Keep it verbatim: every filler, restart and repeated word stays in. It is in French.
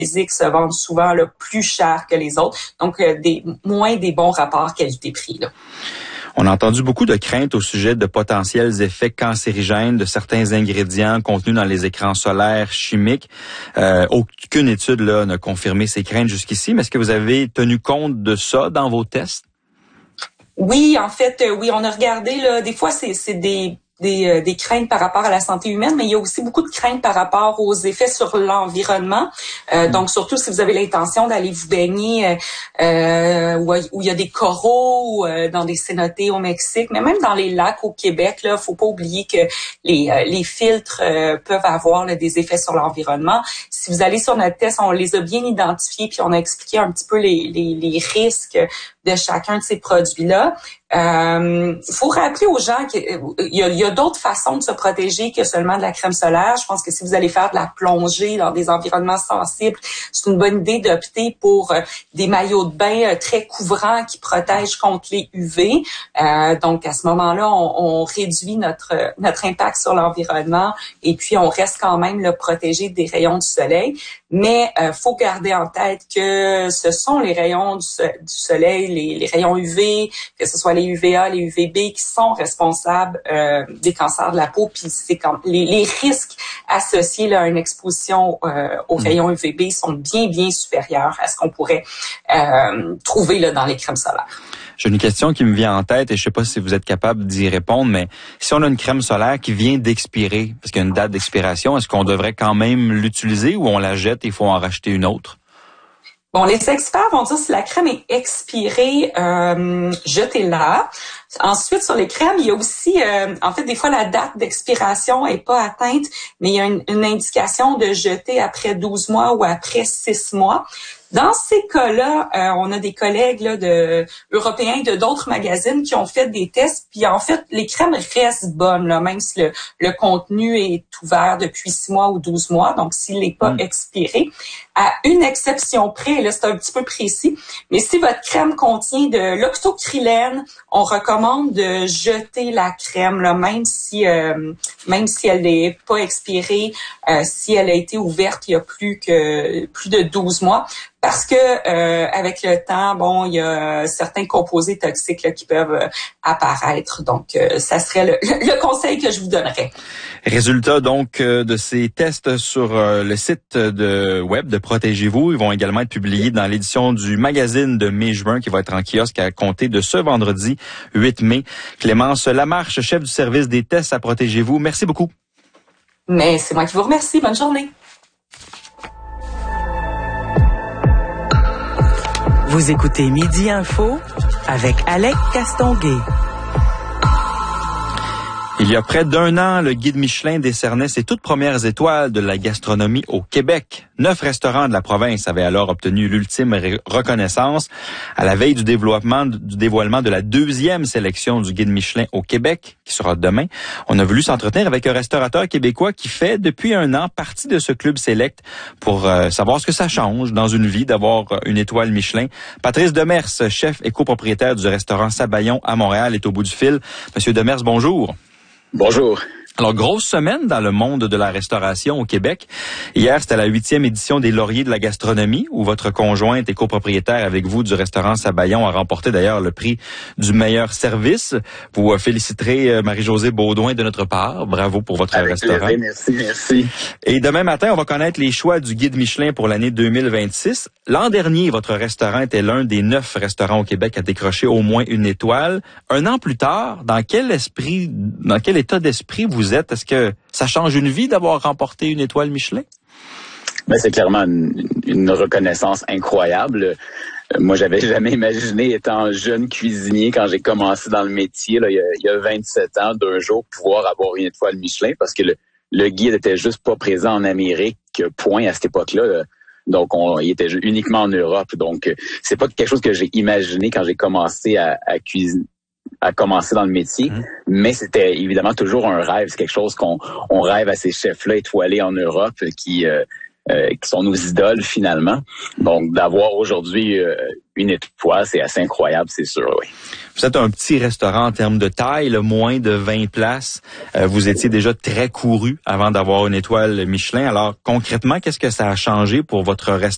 se vendent souvent là, plus cher que les autres. Donc, euh, des, moins des bons rapports qualité-prix, là. On a entendu beaucoup de craintes au sujet de potentiels effets cancérigènes de certains ingrédients contenus dans les écrans solaires chimiques. Euh, aucune étude là n'a confirmé ces craintes jusqu'ici, mais est-ce que vous avez tenu compte de ça dans vos tests? Oui, en fait, euh, oui, on a regardé, là, des fois, c'est, c'est des... Des, euh, des craintes par rapport à la santé humaine, mais il y a aussi beaucoup de craintes par rapport aux effets sur l'environnement. Euh, mmh. Donc, surtout si vous avez l'intention d'aller vous baigner euh, euh, où, où il y a des coraux, euh, dans des cénotes au Mexique, mais même dans les lacs au Québec, là, faut pas oublier que les, euh, les filtres euh, peuvent avoir là, des effets sur l'environnement. Si vous allez sur notre test, on les a bien identifiés, puis on a expliqué un petit peu les, les, les risques de chacun de ces produits-là. Il euh, faut rappeler aux gens qu'il y a, il y a d'autres façons de se protéger que seulement de la crème solaire. Je pense que si vous allez faire de la plongée dans des environnements sensibles, c'est une bonne idée d'opter pour euh, des maillots de bain euh, très couvrants qui protègent contre les U V. Euh, donc, à ce moment-là, on, on réduit notre notre impact sur l'environnement et puis on reste quand même là, protégé des rayons du soleil. Mais euh, faut garder en tête que ce sont les rayons du, du soleil, les, les rayons U V, que ce soit les U V A, les U V B qui sont responsables euh, des cancers de la peau. Puis c'est quand les, les risques associés là, à une exposition euh, aux mmh. rayons U V B sont bien bien supérieurs à ce qu'on pourrait euh, trouver là, dans les crèmes solaires. J'ai une question qui me vient en tête et je sais pas si vous êtes capable d'y répondre, mais si on a une crème solaire qui vient d'expirer, parce qu'il y a une date d'expiration, est-ce qu'on devrait quand même l'utiliser ou on la jette et il faut en racheter une autre? Bon, les experts vont dire si la crème est expirée, euh, jetez-la. Ensuite, sur les crèmes, il y a aussi, euh, en fait, des fois, la date d'expiration est pas atteinte, mais il y a une, une indication de jeter après douze mois ou après six mois. Dans ces cas-là, euh, on a des collègues là, de, européens de d'autres magazines qui ont fait des tests, puis en fait, les crèmes restent bonnes, là, même si le, le contenu est ouvert depuis six mois ou douze mois, donc s'il n'est pas mmh. expiré. À une exception près, là, c'est un petit peu précis, mais si votre crème contient de l'oxycrylène, on recommande de jeter la crème, là, même si euh, même si elle n'est pas expirée, euh, si elle a été ouverte il y a plus que plus de douze mois. Parce que euh, avec le temps, bon, il y a certains composés toxiques là, qui peuvent euh, apparaître. Donc, euh, ça serait le, le conseil que je vous donnerais. Résultat donc euh, de ces tests sur euh, le site de web de Protégez-vous. Ils vont également être publiés dans l'édition du magazine de mai-juin qui va être en kiosque à compter de ce vendredi huit mai. Clémence Lamarche, chef du service des tests à Protégez-vous. Merci beaucoup. Mais c'est moi qui vous remercie. Bonne journée. Vous écoutez Midi Info avec Alec Castonguay. Il y a près d'un an, le guide Michelin décernait ses toutes premières étoiles de la gastronomie au Québec. Neuf restaurants de la province avaient alors obtenu l'ultime ré- reconnaissance. À la veille du développement, du dévoilement de la deuxième sélection du guide Michelin au Québec, qui sera demain, on a voulu s'entretenir avec un restaurateur québécois qui fait depuis un an partie de ce club select pour euh, savoir ce que ça change dans une vie d'avoir une étoile Michelin. Patrice Demers, chef et copropriétaire du restaurant Sabayon à Montréal, est au bout du fil. Monsieur Demers, bonjour. Bonjour. Alors, grosse semaine dans le monde de la restauration au Québec. Hier, c'était la huitième édition des Lauriers de la gastronomie, où votre conjointe et copropriétaire avec vous du restaurant Sabayon a remporté d'ailleurs le prix du meilleur service. Vous féliciterez Marie-Josée Baudouin de notre part. Bravo pour votre avec restaurant. Plaisir, merci, merci. Et demain matin, on va connaître les choix du guide Michelin pour l'année deux mille vingt-six. L'an dernier, votre restaurant était l'un des neuf restaurants au Québec à décrocher au moins une étoile. Un an plus tard, dans quel esprit, dans quel état d'esprit vous êtes? Est-ce que ça change une vie d'avoir remporté une étoile Michelin? Ben, c'est clairement une, une reconnaissance incroyable. Moi, j'avais jamais imaginé, étant jeune cuisinier, quand j'ai commencé dans le métier, là, il, y a, il y a vingt-sept ans, d'un jour, pouvoir avoir une étoile Michelin, parce que le, le guide était juste pas présent en Amérique, point, à cette époque-là. Là. Donc, on, il était uniquement en Europe. Donc, c'est pas quelque chose que j'ai imaginé quand j'ai commencé à, à cuisiner. à commencer dans le métier, mmh. mais c'était évidemment toujours un rêve. C'est quelque chose qu'on on rêve à ces chefs-là étoilés en Europe qui euh, euh, qui sont nos idoles finalement. Donc, d'avoir aujourd'hui euh, une étoile, c'est assez incroyable, c'est sûr, oui. Vous êtes un petit restaurant en termes de taille, là, moins de vingt places. Euh, vous étiez déjà très couru avant d'avoir une étoile Michelin. Alors, concrètement, qu'est-ce que ça a changé pour votre restaurant?